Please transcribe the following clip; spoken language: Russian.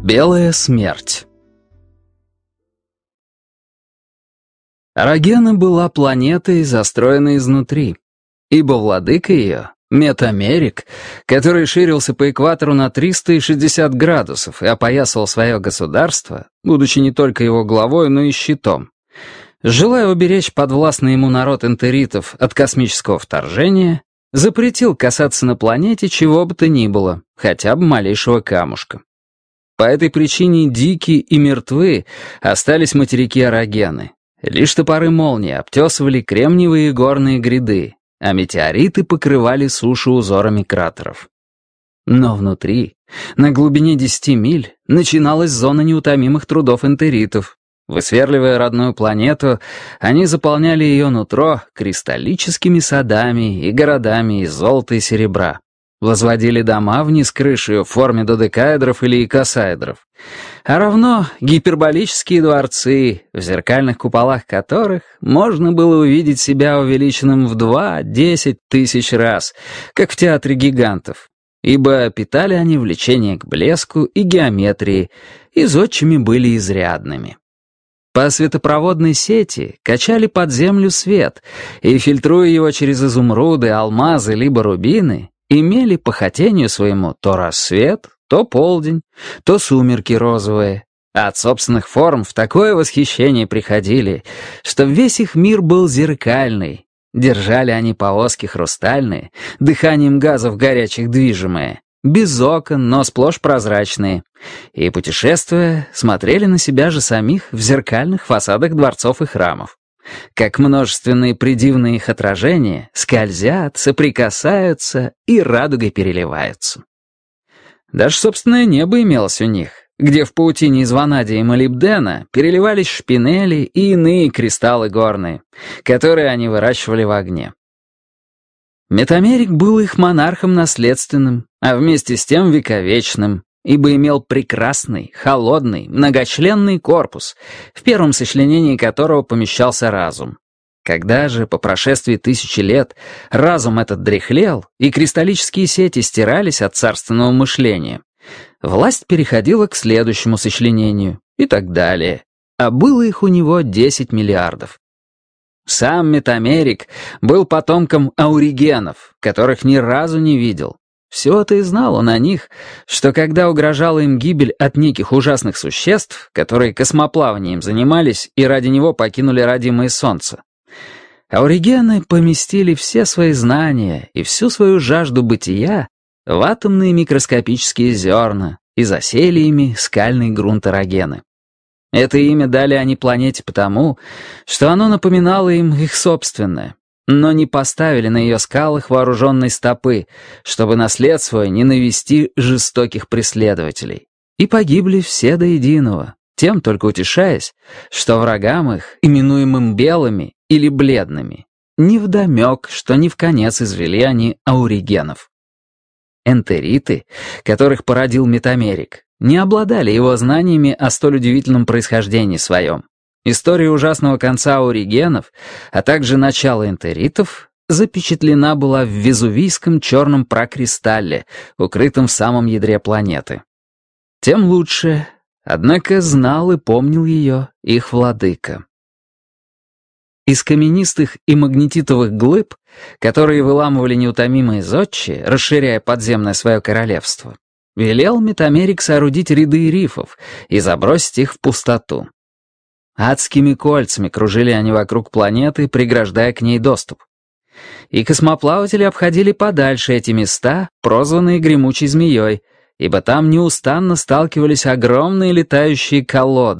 Белая смерть. Арагена была планетой, застроенной изнутри, ибо владыка ее, Метамерик, который ширился по экватору на 360 градусов и опоясывал свое государство, будучи не только его главой, но и щитом, желая уберечь подвластный ему народ энтеритов от космического вторжения, запретил касаться на планете чего бы то ни было, хотя бы малейшего камушка. По этой причине дикие и мертвы остались материки Арагены. Лишь топоры молнии обтесывали кремниевые горные гряды, а метеориты покрывали сушу узорами кратеров. Но внутри, на глубине 10 миль, начиналась зона неутомимых трудов энтеритов. Высверливая родную планету, они заполняли ее нутро кристаллическими садами и городами из золота и серебра. Возводили дома вниз крышей в форме додекаэдров или икосаэдров, а равно гиперболические дворцы, в зеркальных куполах которых можно было увидеть себя увеличенным в 2-10 тысяч раз, как в театре гигантов, ибо питали они влечение к блеску и геометрии, и зодчими были изрядными. По светопроводной сети качали под землю свет, и, фильтруя его через изумруды, алмазы либо рубины, имели по хотению своему то рассвет, то полдень, то сумерки розовые, а от собственных форм в такое восхищение приходили, что весь их мир был зеркальный. Держали они повозки хрустальные, дыханием газов горячих движимые, без окон, но сплошь прозрачные, и, путешествуя, смотрели на себя же самих в зеркальных фасадах дворцов и храмов. Как множественные придивные их отражения скользят, соприкасаются и радугой переливаются. Даже собственное небо имелось у них, где в паутине из ванадия и молибдена переливались шпинели и иные кристаллы горные, которые они выращивали в огне. Метамерик был их монархом наследственным, а вместе с тем вековечным, ибо имел прекрасный, холодный, многочленный корпус, в первом сочленении которого помещался разум. Когда же, по прошествии 1000 лет, разум этот дряхлел, и кристаллические сети стирались от царственного мышления, власть переходила к следующему сочленению, и так далее, а было их у него 10 миллиардов. Сам Метамерик был потомком ауригенов, которых ни разу не видел. Всего-то и знал он о них, что когда угрожала им гибель от неких ужасных существ, которые космоплаванием занимались и ради него покинули родимое солнце, ауригены поместили все свои знания и всю свою жажду бытия в атомные микроскопические зерна и засеяли ими скальный грунт Арагены. Это имя дали они планете потому, что оно напоминало им их собственное, но не поставили на ее скалах вооруженной стопы, чтобы на след свой не навести жестоких преследователей. И погибли все до единого, тем только утешаясь, что врагам их, именуемым белыми или бледными, невдомек, что не вконец извели они ауригенов. Энтериты, которых породил Метамерик, не обладали его знаниями о столь удивительном происхождении своем. История ужасного конца ауригенов, а также начала энтеритов, запечатлена была в везувийском черном пракристалле, укрытом в самом ядре планеты. Тем лучше, однако знал и помнил ее их владыка. Из каменистых и магнетитовых глыб, которые выламывали неутомимые зодчие, расширяя подземное свое королевство, велел Метамерик соорудить ряды рифов и забросить их в пустоту. Адскими кольцами кружили они вокруг планеты, преграждая к ней доступ. И космоплаватели обходили подальше эти места, прозванные гремучей змеей, ибо там неустанно сталкивались огромные летающие колодцы,